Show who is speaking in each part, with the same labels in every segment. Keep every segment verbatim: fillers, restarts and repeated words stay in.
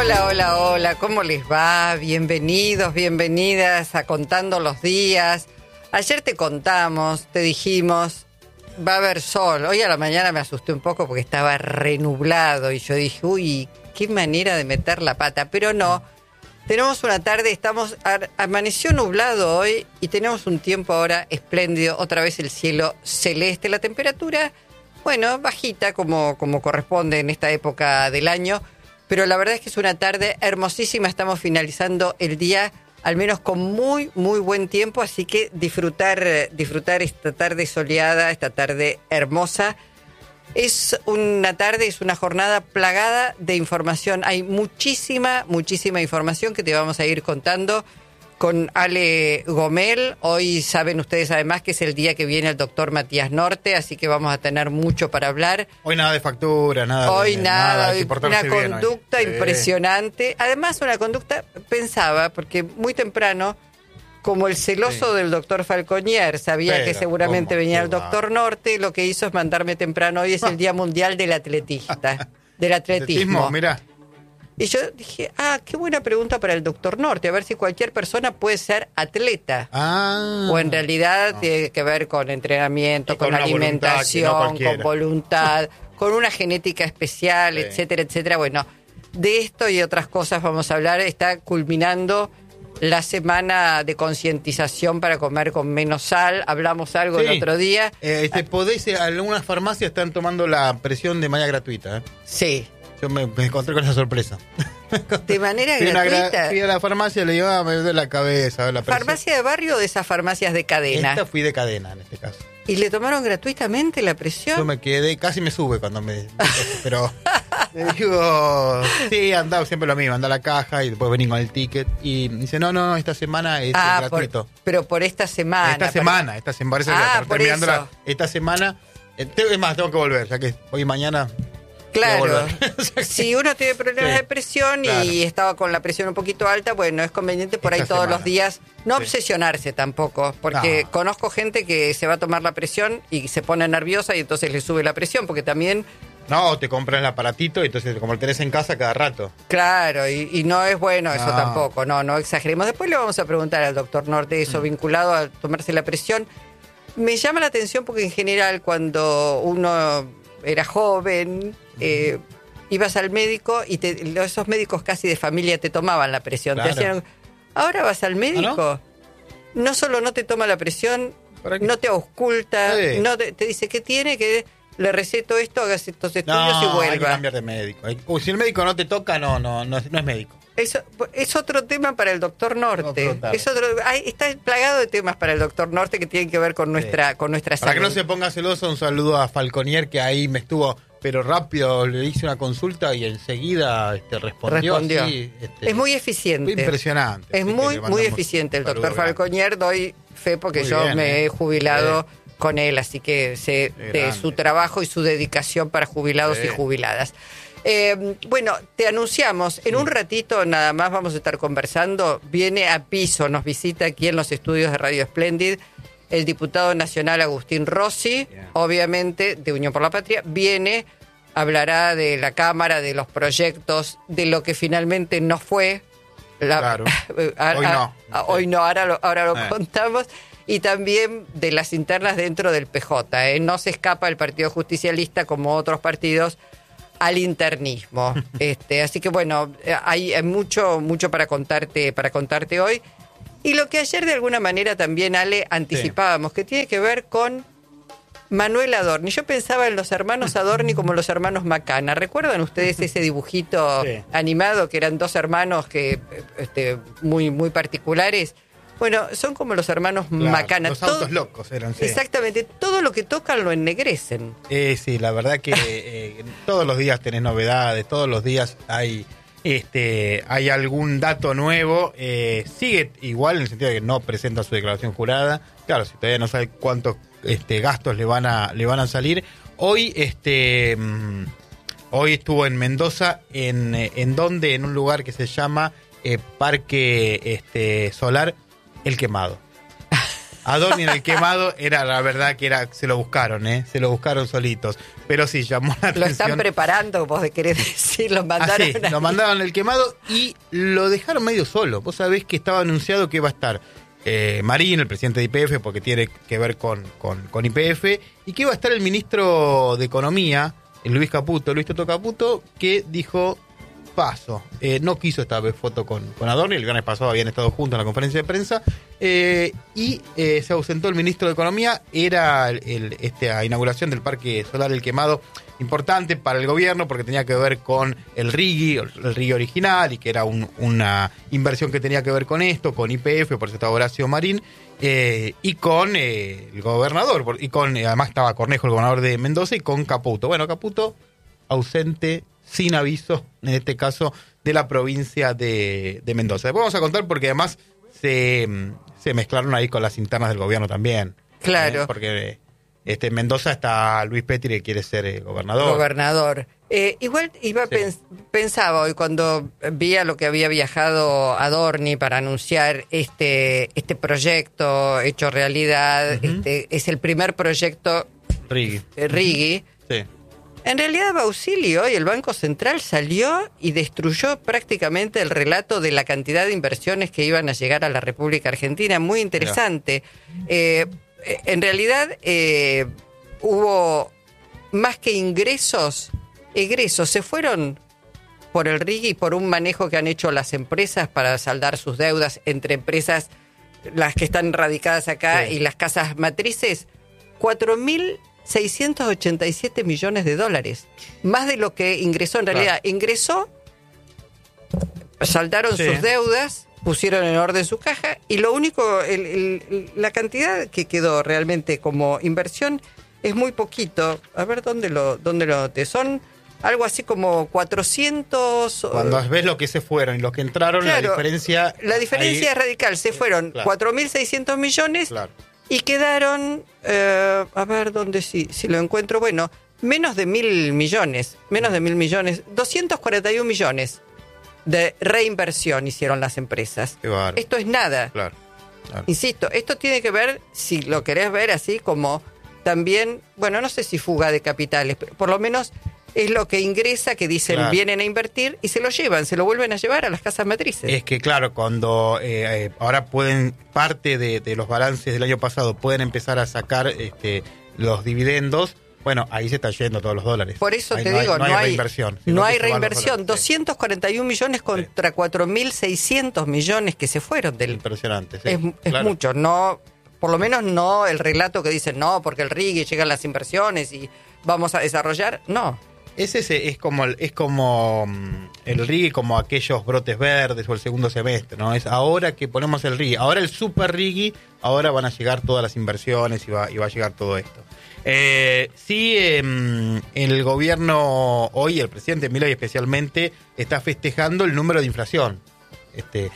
Speaker 1: Hola, hola, hola, ¿cómo les va? Bienvenidos, bienvenidas a Contando los Días. Ayer te contamos, te dijimos, va a haber sol. Hoy a la mañana me asusté un poco porque estaba renublado y yo dije, uy, qué manera de meter la pata, pero no. Tenemos una tarde, estamos amaneció nublado hoy y tenemos un tiempo ahora espléndido, otra vez el cielo celeste, la temperatura, bueno, bajita como, como corresponde en esta época del año, pero la verdad es que es una tarde hermosísima, estamos finalizando el día al menos con muy, muy buen tiempo, así que disfrutar, disfrutar esta tarde soleada, esta tarde hermosa. Es una tarde, es una jornada plagada de información. Hay muchísima, muchísima información que te vamos a ir contando con Ale Gomel. Hoy saben ustedes además que es el día que viene el doctor Matías Norte, así que vamos a tener mucho para hablar.
Speaker 2: Hoy nada de factura, nada
Speaker 1: Hoy
Speaker 2: de
Speaker 1: nada,
Speaker 2: nada,
Speaker 1: hoy una conducta
Speaker 2: hoy.
Speaker 1: impresionante. Sí. Además una conducta, pensaba, porque muy temprano, como el celoso sí. del doctor Falconier sabía Pero, que seguramente ¿cómo? venía el doctor Norte, lo que hizo es mandarme temprano. Hoy es el Día Mundial del Atletista, del atletismo.
Speaker 2: Mirá.
Speaker 1: Y yo dije, ah, qué buena pregunta para el doctor Norte, a ver si cualquier persona puede ser atleta.
Speaker 2: Ah,
Speaker 1: o en realidad no. tiene que ver con entrenamiento, con, con alimentación, voluntad, no con voluntad, con una genética especial, sí. etcétera, etcétera. Bueno, de esto y otras cosas vamos a hablar. Está culminando la semana de concientización para comer con menos sal. Hablamos algo sí. el otro día.
Speaker 2: Eh, este, podéis, algunas farmacias están tomando la presión de manera gratuita. ¿eh?
Speaker 1: Sí.
Speaker 2: Yo me, me encontré con esa sorpresa.
Speaker 1: ¿De manera
Speaker 2: fui
Speaker 1: gratuita?
Speaker 2: Gra- fui a la farmacia y le digo, ah, me duele la cabeza. La
Speaker 1: ¿Farmacia de barrio o de esas farmacias de cadena?
Speaker 2: Esta fui de cadena en este caso.
Speaker 1: ¿Y le tomaron gratuitamente la presión?
Speaker 2: Yo me quedé, casi me sube cuando me... pero le digo, sí, anda siempre lo mismo, anda a la caja y después venís con el ticket. Y dice, no, no, esta semana es
Speaker 1: ah,
Speaker 2: gratuito.
Speaker 1: Por, pero por esta semana.
Speaker 2: Esta semana, por... esta semana.
Speaker 1: Ah, por eso.
Speaker 2: La, esta semana, es más, tengo que volver, ya que hoy y mañana...
Speaker 1: Claro, si uno tiene problemas sí, de presión claro. y estaba con la presión un poquito alta, bueno, es conveniente por Esta ahí todos semana. los días no sí. obsesionarse tampoco, porque no. conozco gente que se va a tomar la presión y se pone nerviosa y entonces le sube la presión, porque también...
Speaker 2: No, te compras el aparatito y entonces como lo tenés en casa cada rato.
Speaker 1: Claro, y, y no es bueno eso
Speaker 2: no.
Speaker 1: tampoco, no, no exageremos. Después le vamos a preguntar al doctor Norte eso mm. vinculado a tomarse la presión. Me llama la atención porque en general cuando uno era joven... Eh, ibas al médico y te, esos médicos casi de familia te tomaban la presión.
Speaker 2: Claro.
Speaker 1: Te hacían, ahora vas al médico, ¿Ah, no? no solo no te toma la presión, no te ausculta, sí. no te, te dice que tiene, que le receto esto, hagas estos estudios
Speaker 2: no,
Speaker 1: y vuelva.
Speaker 2: Hay que cambiar de médico. Uy, si el médico no te toca, no, no, no, es, no es médico.
Speaker 1: Eso es otro tema para el doctor Norte. Es otro, hay, está plagado de temas para el doctor Norte que tienen que ver con nuestra, sí. con nuestra salud.
Speaker 2: Para que no se ponga celoso, un saludo a Falconier, que ahí me estuvo, pero rápido le hice una consulta y enseguida este, respondió.
Speaker 1: respondió.
Speaker 2: Así, este,
Speaker 1: es muy eficiente.
Speaker 2: Impresionante.
Speaker 1: Es muy, muy eficiente el doctor Falconier. Doy fe porque muy yo bien, me eh. he jubilado sí. con él, así que sé Qué de grande. su trabajo y su dedicación para jubilados sí. y jubiladas. Eh, bueno, te anunciamos, en sí. un ratito nada más vamos a estar conversando, viene a piso, nos visita aquí en los estudios de Radio Splendid el diputado nacional Agustín Rossi, yeah. obviamente de Unión por la Patria, viene, hablará de la Cámara, de los proyectos, de lo que finalmente no fue. La,
Speaker 2: claro,
Speaker 1: a,
Speaker 2: hoy no.
Speaker 1: A, a, hoy no, ahora lo, ahora lo
Speaker 2: eh.
Speaker 1: contamos. Y también de las internas dentro del P J. ¿eh? No se escapa el Partido Justicialista como otros partidos al internismo. este, así que bueno, hay, hay mucho, mucho para contarte, para contarte hoy. Y lo que ayer de alguna manera también, Ale, anticipábamos, sí. que tiene que ver con Manuel Adorni. Yo pensaba en los hermanos Adorni como los hermanos Macana. ¿Recuerdan ustedes ese dibujito sí. animado que eran dos hermanos que este, muy, muy particulares? Bueno, son como los hermanos claro, Macana.
Speaker 2: Los autos todo, locos eran, sí.
Speaker 1: Exactamente. Todo lo que tocan lo ennegrecen.
Speaker 2: Eh, sí, la verdad que eh, todos los días tenés novedades, todos los días hay este hay algún dato nuevo. Eh, sigue igual en el sentido de que no presenta su declaración jurada. Claro, si todavía no sabe cuántos este, gastos le van a le van a salir. Hoy este mmm, hoy estuvo en Mendoza, en, en donde, en un lugar que se llama eh, Parque este, Solar El Quemado. Adorni en el quemado era, la verdad que era, se lo buscaron, ¿eh? Se lo buscaron solitos. Pero sí, llamó la atención.
Speaker 1: Lo están preparando, vos querés decir, lo mandaron.
Speaker 2: Ah, sí, lo mandaron el quemado y lo dejaron medio solo. Vos sabés que estaba anunciado que iba a estar eh, Marín, el presidente de Y P F, porque tiene que ver con, con, con Y P F, y que iba a estar el ministro de Economía, Luis Caputo, Luis Toto Caputo, que dijo... paso. Eh, no quiso esta vez foto con, con Adorni, el viernes pasado habían estado juntos en la conferencia de prensa, eh, y eh, se ausentó el ministro de Economía. Era el, el, esta inauguración del Parque Solar El Quemado importante para el gobierno porque tenía que ver con el RIGI, el RIGI original, y que era un, una inversión que tenía que ver con esto, con Y P F, por eso estaba Horacio Marín, eh, y con eh, el gobernador, y con además estaba Cornejo, el gobernador de Mendoza, y con Caputo. Bueno, Caputo ausente, sin aviso, en este caso, de la provincia de, de Mendoza. Después vamos a contar porque además se, se mezclaron ahí con las internas del gobierno también.
Speaker 1: Claro.
Speaker 2: ¿eh? Porque este, en Mendoza está Luis Petri, que quiere ser eh, gobernador.
Speaker 1: Gobernador. Eh, igual iba
Speaker 2: Sí.
Speaker 1: pens- pensaba hoy cuando vi a lo que había viajado Adorni para anunciar este, este proyecto hecho realidad.
Speaker 2: Ujú.
Speaker 1: este, es el primer proyecto
Speaker 2: Rigui.
Speaker 1: eh, RIGI.
Speaker 2: Sí.
Speaker 1: En realidad, Bausilio y el Banco Central salió y destruyó prácticamente el relato de la cantidad de inversiones que iban a llegar a la República Argentina. Muy interesante. Eh, en realidad, eh, hubo más que ingresos, egresos. Se fueron por el RIGI y por un manejo que han hecho las empresas para saldar sus deudas entre empresas, las que están radicadas acá,
Speaker 2: Sí.
Speaker 1: y las casas matrices. cuatro mil seiscientos ochenta y siete millones de dólares. Más de lo que ingresó. En realidad,
Speaker 2: Claro.
Speaker 1: ingresó, saldaron
Speaker 2: Sí.
Speaker 1: sus deudas, pusieron en orden su caja, y lo único, el, el, la cantidad que quedó realmente como inversión es muy poquito. A ver, ¿dónde lo, dónde lo noté? Son algo así como cuatrocientos...
Speaker 2: Cuando ves lo que se fueron y los que entraron,
Speaker 1: Claro,
Speaker 2: la diferencia...
Speaker 1: La diferencia
Speaker 2: ahí-
Speaker 1: es radical. Se fueron
Speaker 2: Claro.
Speaker 1: cuatro mil seiscientos millones.
Speaker 2: Claro.
Speaker 1: Y quedaron, eh, a ver dónde sí, si lo encuentro, bueno, menos de mil millones, menos de mil millones, doscientos cuarenta y uno millones de reinversión hicieron las empresas.
Speaker 2: Qué bárbaro.
Speaker 1: Esto es nada.
Speaker 2: Claro. claro.
Speaker 1: Insisto, esto tiene que ver, si lo querés ver así, como también, bueno, no sé si fuga de capitales, pero por lo menos es lo que ingresa, que dicen
Speaker 2: Claro.
Speaker 1: vienen a invertir y se lo llevan, se lo vuelven a llevar a las casas matrices.
Speaker 2: Es que claro, cuando eh, eh, ahora pueden, parte de, de los balances del año pasado, pueden empezar a sacar este, los dividendos, bueno, ahí se están yendo todos los dólares.
Speaker 1: Por eso
Speaker 2: Ahí
Speaker 1: te
Speaker 2: no
Speaker 1: digo,
Speaker 2: hay, no hay
Speaker 1: no hay
Speaker 2: reinversión.
Speaker 1: No
Speaker 2: sino
Speaker 1: hay
Speaker 2: que se van los
Speaker 1: reinversión.
Speaker 2: dólares.
Speaker 1: doscientos cuarenta y un millones contra cuatro mil seiscientos millones que se fueron
Speaker 2: Sí,
Speaker 1: del...
Speaker 2: impresionante. Sí,
Speaker 1: es es
Speaker 2: claro.
Speaker 1: mucho, no, por lo menos no el relato que dicen, no, porque el RIGI llegan las inversiones y vamos a desarrollar, no.
Speaker 2: Es ese, es como el- es como mm, el RIGI, como aquellos brotes verdes o el segundo semestre, ¿no? Es ahora que ponemos el RIGI, ahora el super RIGI, ahora van a llegar todas las inversiones y va, y va a llegar todo esto. Eh, sí, eh, el gobierno hoy, el presidente Milei especialmente, está festejando el número de inflación. Este,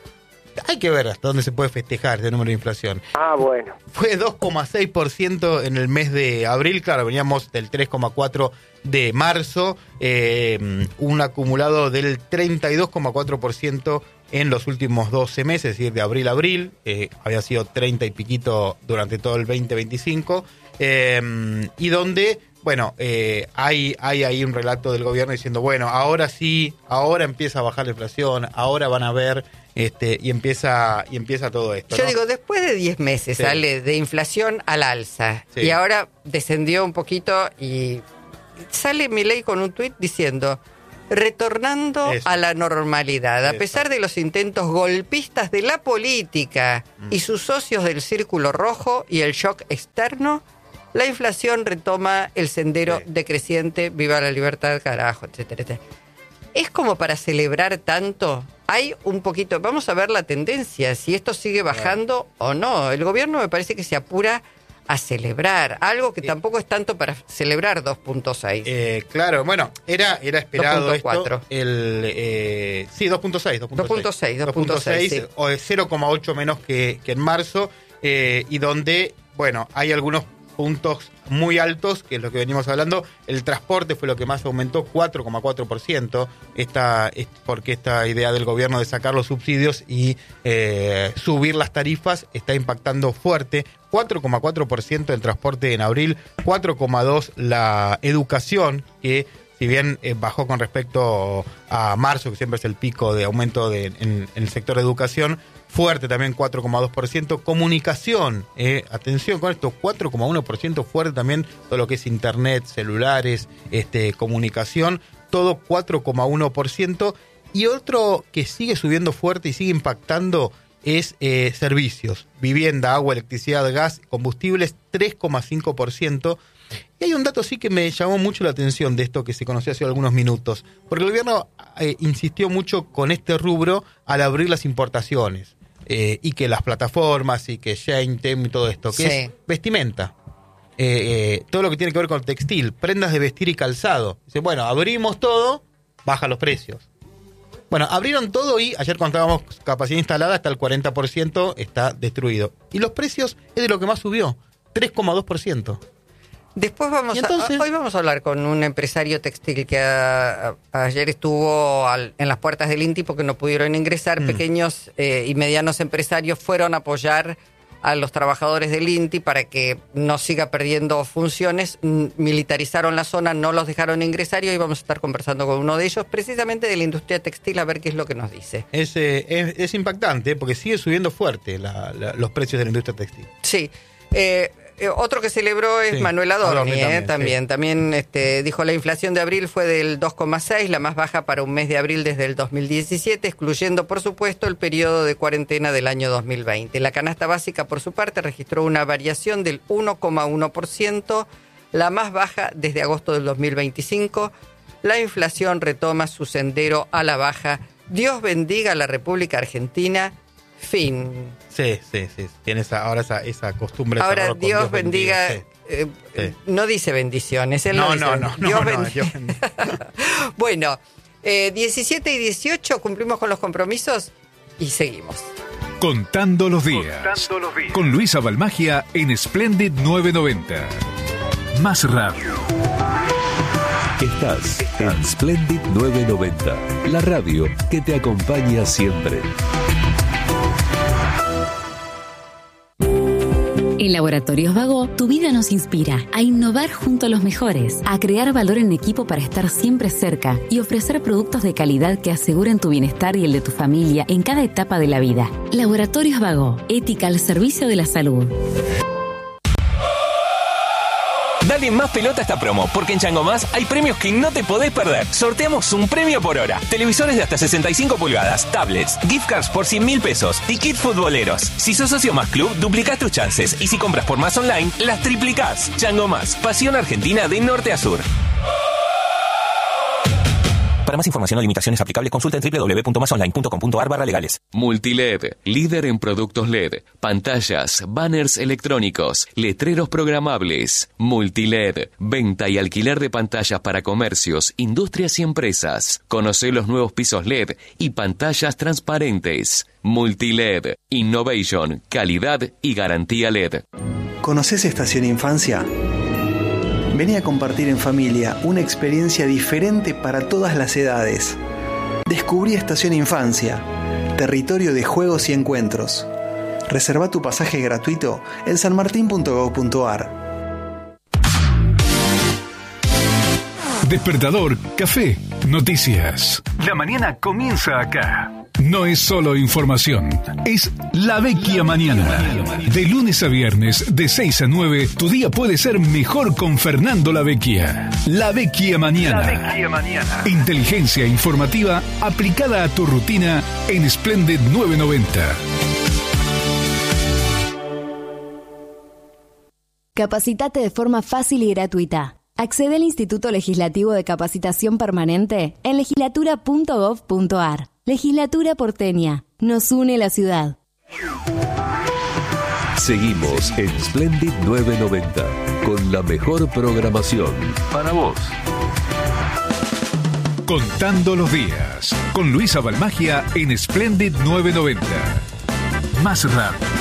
Speaker 2: hay que ver hasta dónde se puede festejar ese número de inflación.
Speaker 3: Ah, bueno.
Speaker 2: Fue dos coma seis por ciento en el mes de abril, claro, veníamos del tres coma cuatro por ciento de marzo, eh, un acumulado del treinta y dos coma cuatro por ciento en los últimos doce meses, es decir, de abril a abril, eh, había sido treinta y piquito durante todo el veinte veinticinco, eh, y donde, bueno, eh, hay, hay ahí un relato del gobierno diciendo, bueno, ahora sí, ahora empieza a bajar la inflación, ahora van a ver, este, y empieza, y empieza todo esto,
Speaker 1: Yo
Speaker 2: ¿no?
Speaker 1: digo, después de diez meses
Speaker 2: Sí.
Speaker 1: sale de inflación al alza,
Speaker 2: Sí.
Speaker 1: y ahora descendió un poquito y sale Milei con un tuit diciendo, retornando
Speaker 2: Eso.
Speaker 1: a la normalidad, a
Speaker 2: Eso.
Speaker 1: pesar de los intentos golpistas de la política
Speaker 2: Mm.
Speaker 1: y sus socios del Círculo Rojo y el shock externo, la inflación retoma el sendero
Speaker 2: Sí.
Speaker 1: decreciente, viva la libertad, carajo, etcétera, etcétera. Es como para celebrar tanto. Hay un poquito, vamos a ver la tendencia, si esto sigue bajando o no. El gobierno me parece que se apura a celebrar, algo que tampoco es tanto para celebrar dos punto seis.
Speaker 2: Eh, claro, bueno, era, era esperado
Speaker 1: dos punto cuatro.
Speaker 2: esto. El, eh, sí, dos punto seis.
Speaker 1: dos punto seis, dos punto seis, sí.
Speaker 2: O es cero coma ocho menos que, que en marzo, eh, y donde, bueno, hay algunos puntos muy altos, que es lo que venimos hablando. El transporte fue lo que más aumentó, cuatro coma cuatro por ciento, esta, es porque esta idea del gobierno de sacar los subsidios y eh, subir las tarifas está impactando fuerte. cuatro coma cuatro por ciento el transporte en abril, cuatro coma dos por ciento la educación, que si bien eh, bajó con respecto a marzo, que siempre es el pico de aumento de, en, en el sector de educación, fuerte también cuatro coma dos por ciento. Comunicación, eh, atención con esto, cuatro coma uno por ciento fuerte también todo lo que es internet, celulares, este, comunicación, todo cuatro coma uno por ciento. Y otro que sigue subiendo fuerte y sigue impactando es eh, servicios, vivienda, agua, electricidad, gas, combustibles, tres coma cinco por ciento. Y hay un dato sí que me llamó mucho la atención de esto que se conoció hace algunos minutos, porque el gobierno eh, insistió mucho con este rubro al abrir las importaciones. Eh, y que las plataformas y que Shein, Temu y todo esto, que sí. es vestimenta, eh, eh, todo lo que tiene que ver con textil, prendas de vestir y calzado. Dice, bueno, abrimos todo, baja los precios. Bueno, abrieron todo y ayer contábamos capacidad instalada, hasta el cuarenta por ciento está destruido. Y los precios es de lo que más subió, tres coma dos por ciento.
Speaker 1: Después vamos
Speaker 2: entonces,
Speaker 1: a, hoy vamos a hablar con un empresario textil que a, a, ayer estuvo al, en las puertas del INTI porque no pudieron ingresar. Mm. Pequeños eh, y medianos empresarios fueron a apoyar a los trabajadores del INTI para que no siga perdiendo funciones. Militarizaron la zona, no los dejaron ingresar y hoy vamos a estar conversando con uno de ellos, precisamente de la industria textil, a ver qué es lo que nos dice.
Speaker 2: Es, eh, es, es impactante porque sigue subiendo fuerte la, la, los precios de la industria textil.
Speaker 1: Sí. Eh, Eh, otro que celebró es sí, Manuel Adorni, Adorni también. Eh, también, sí. también este, dijo la inflación de abril fue del dos coma seis, la más baja para un mes de abril desde el dos mil diecisiete, excluyendo, por supuesto, el periodo de cuarentena del año dos mil veinte. La canasta básica, por su parte, registró una variación del uno coma uno por ciento, la más baja desde agosto del dos mil veinticinco. La inflación retoma su sendero a la baja. Dios bendiga a la República Argentina. Fin.
Speaker 2: Sí, sí, sí. Tiene esa, ahora esa, esa costumbre.
Speaker 1: Ahora, Dios, Dios bendiga. bendiga sí. Eh, sí. No dice bendiciones. Él no, no, no, dice, no, Dios no, bendiga. No, Dios bendiga. Bueno, eh, diecisiete y dieciocho cumplimos con los compromisos y seguimos.
Speaker 3: Contando los días. Contando los días. Con Luisa Balmagia en Splendid novecientos noventa. Más radio.
Speaker 4: Estás en Splendid novecientos noventa, la radio que te acompaña siempre.
Speaker 5: En Laboratorios Vago, tu vida nos inspira a innovar junto a los mejores, a crear valor en equipo para estar siempre cerca y ofrecer productos de calidad que aseguren tu bienestar y el de tu familia en cada etapa de la vida. Laboratorios Vago, ética al servicio de la salud.
Speaker 6: Dale más pelota a esta promo, porque en Chango Más hay premios que no te podés perder. Sorteamos un premio por hora. Televisores de hasta sesenta y cinco pulgadas, tablets, gift cards por cien mil pesos y kit futboleros. Si sos socio Más Club, duplicás tus chances. Y si compras por Más Online, las triplicás. Chango Más, pasión argentina de norte a sur. Para más información o limitaciones aplicables, consulta en doble u doble u doble u punto más online punto com punto a r barra legales.
Speaker 7: Multiled, líder en productos L E D, pantallas, banners electrónicos, letreros programables. Multiled, venta y alquiler de pantallas para comercios, industrias y empresas. Conoce los nuevos pisos L E D y pantallas transparentes. Multiled, innovation, calidad y garantía L E D.
Speaker 8: ¿Conoces Estación Infancia? Vení a compartir en familia una experiencia diferente para todas las edades. Descubrí Estación Infancia, territorio de juegos y encuentros. Reserva tu pasaje gratuito en san martin punto gov punto a r.
Speaker 3: Despertador, café, noticias. La mañana comienza acá. No es solo información, es La Vecchia Mañana. De lunes a viernes, de seis a nueve, tu día puede ser mejor con Fernando La Vecchia. La Vecchia Mañana. La Vecchia Mañana. Inteligencia informativa aplicada a tu rutina en Splendid novecientos noventa.
Speaker 9: Capacitate de forma fácil y gratuita. Accede al Instituto Legislativo de Capacitación Permanente en legislatura punto gov punto a r. Legislatura porteña. Nos une la ciudad.
Speaker 4: Seguimos en Splendid novecientos noventa con la mejor programación para vos.
Speaker 3: Contando los días con Luisa Balmagia en Splendid novecientos noventa. Más radio.